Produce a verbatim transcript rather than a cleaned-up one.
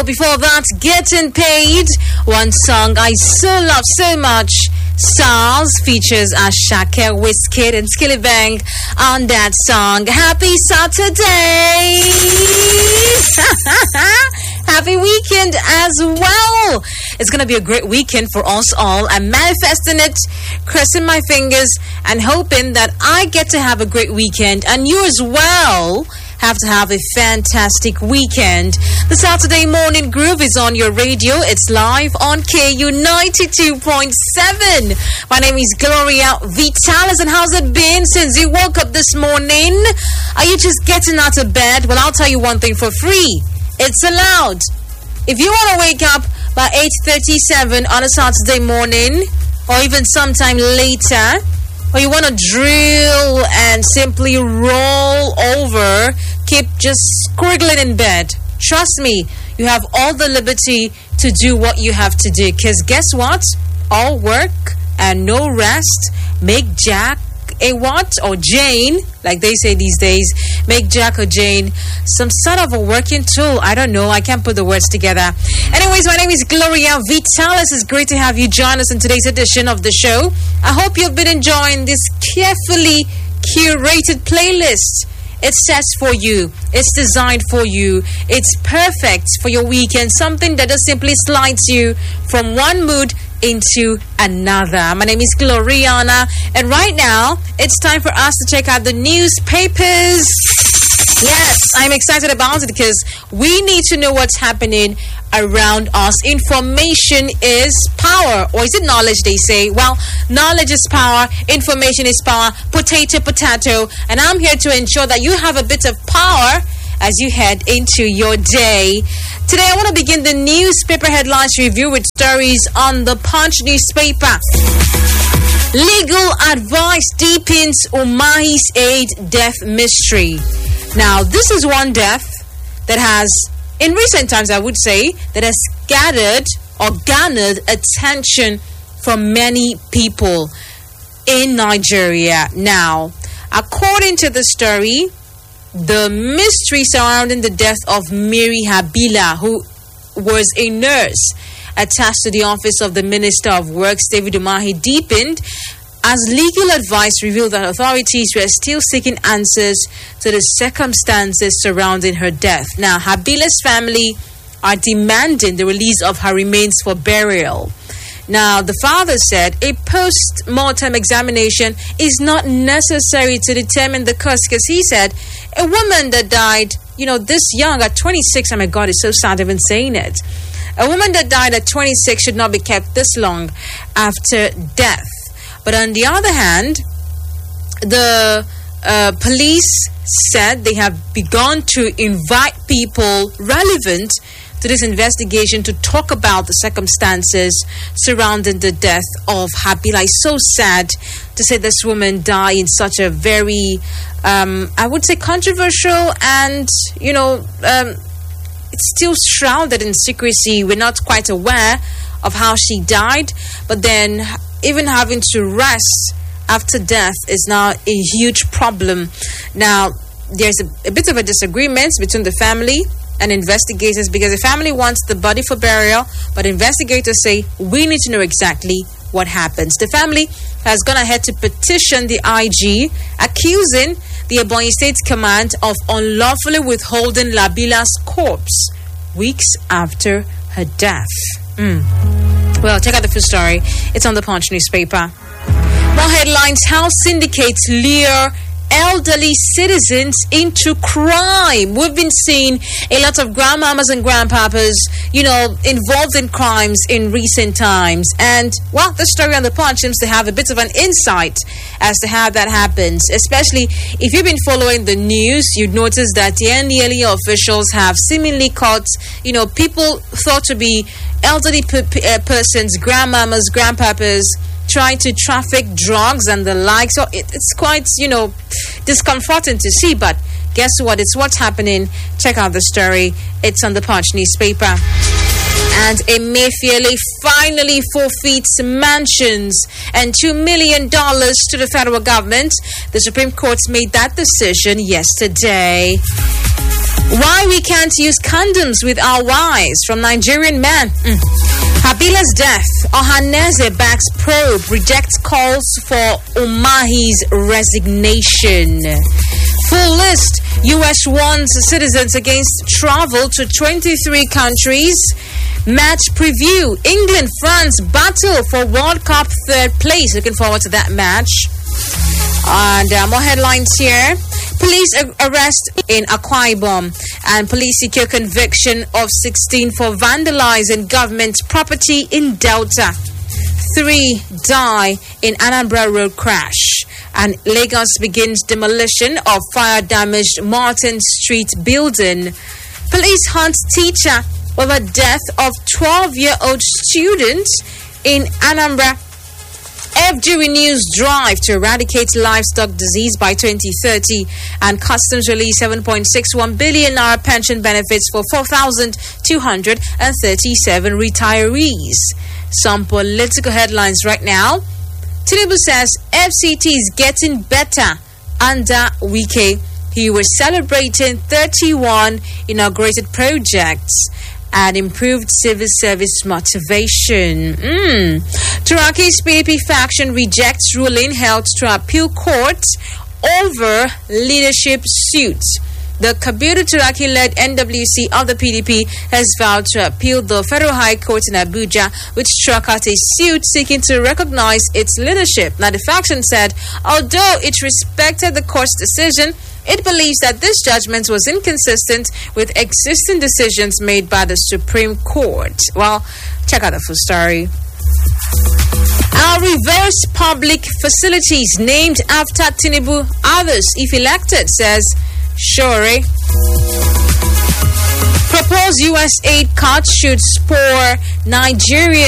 before that, Getting Paid. One song I so love so much. SARS features Ashake, Wizkid, and Skillibeng on that song. Happy Saturday! Happy weekend as well. It's going to be a great weekend for us all. I'm manifesting it, crossing my fingers, and hoping that I get to have a great weekend. And you as well have to have a fantastic weekend. The Saturday Morning Groove is on your radio. It's live on K U ninety-two point seven. My name is Gloria Vitalis, and how's it been since you woke up this morning? Are you just getting out of bed? Well, I'll tell you one thing for free. It's allowed. If you want to wake up by eight thirty-seven on a Saturday morning, or even sometime later, or you want to drill and simply roll over, keep just squiggling in bed, trust me, you have all the liberty to do what you have to do. Because guess what? All work and no rest make Jack a what? Or Jane, like they say these days, make Jack or Jane some sort of a working tool. I don't know. I can't put the words together. Anyways, my name is Gloria Vitalis. It's great to have you join us in today's edition of the show. I hope you've been enjoying this carefully curated playlist. It's set for you. It's designed for you. It's perfect for your weekend. Something that just simply slides you from one mood into another. My name is Gloriana, and right now it's time for us to check out the newspapers. Yes, I'm excited about it because we need to know what's happening around us. Information is power, or is it knowledge, they say? Well, knowledge is power, information is power, potato, potato, and I'm here to ensure that you have a bit of power as you head into your day. Today, I want to begin the newspaper headlines review with stories on the Punch newspaper. Legal advice deepens Umahi's aid death mystery. Now, this is one death that has, in recent times, I would say, that has gathered or garnered attention from many people in Nigeria. Now, according to the story, the mystery surrounding the death of Mary Habila, who was a nurse attached to the office of the Minister of Works, David Umahi, deepened as legal advice revealed that authorities were still seeking answers to the circumstances surrounding her death. Now, Habila's family are demanding the release of her remains for burial. Now, the father said a post-mortem examination is not necessary to determine the cause, because he said a woman that died, you know, this young at twenty-six, oh my God, it's so sad even saying it. A woman that died at twenty-six should not be kept this long after death. But on the other hand, the uh, police said they have begun to invite people relevant to this investigation to talk about the circumstances surrounding the death of Habila. It's so sad to say this woman died in such a very, um, I would say, controversial and, you know, um, it's still shrouded in secrecy. We're not quite aware of how she died, but then even having to rest after death is now a huge problem. Now, there's a, a bit of a disagreement between the family and investigators, because the family wants the body for burial, but investigators say we need to know exactly what happens. The family has gone ahead to petition the I G, accusing the Ebonyi State Command of unlawfully withholding Labila's corpse weeks after her death. Mm. Well, check out the full story. It's on the Punch newspaper. More headlines: how syndicates lure elderly citizens into crime. We've been seeing a lot of grandmamas and grandpapas, you know, involved in crimes in recent times. And, well, the story on the Punch seems to have a bit of an insight as to how that happens. Especially if you've been following the news, you'd notice that the N D L E A officials have seemingly caught, you know, people thought to be elderly p- p- uh, persons, grandmamas, grandpapas, trying to traffic drugs and the like. So it, it's quite, you know, discomforting to see. But guess what? It's what's happening. Check out the story. It's on the Punch newspaper. And Emefiele finally forfeits mansions and two million dollars to the federal government. The Supreme Court made that decision yesterday. Why we can't use condoms with our wives from Nigerian man. Mm. Habila's death. Ohaneze backs probe, rejects calls for Umahi's resignation. Full list. U S warns citizens against travel to twenty-three countries. Match preview. England, France battle for World Cup third place. Looking forward to that match. And uh, more headlines here. Police arrest in Akwa Ibom, and police secure conviction of sixteen for vandalizing government property in Delta. Three die in Anambra Road crash, and Lagos begins demolition of fire-damaged Martin Street building. Police hunt teacher over death of twelve-year-old student in Anambra. F G renews drive to eradicate livestock disease by twenty thirty, and Customs release seven point six one billion naira pension benefits for four thousand two hundred thirty-seven retirees. Some political headlines right now. Tinubu says F C T is getting better under Wike. He was celebrating thirty-one inaugurated projects and improved civil service motivation. Mm. Turaki's P D P faction rejects ruling held to appeal court over leadership suit. The Kabiru Turaki-led N W C of the P D P has vowed to appeal the Federal High Court in Abuja, which struck out a suit seeking to recognize its leadership. Now, the faction said, although it respected the court's decision, it believes that this judgment was inconsistent with existing decisions made by the Supreme Court. Well, check out the full story. Our reverse public facilities named after Tinubu, others if elected, says Shore. Proposed U S aid cuts should spur Nigerian